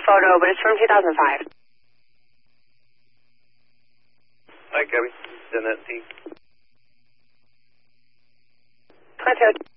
photo, but it's from 2005. Hi, Gabby. Jeanette T. Hi, Ted.